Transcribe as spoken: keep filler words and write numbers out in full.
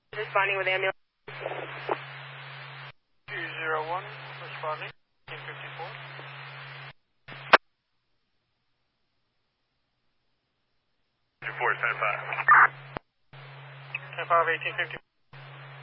Responding with ambulance. two zero one, responding, eighteen fifty-four. fifty-four, ten five. ten five, eighteen fifty-four.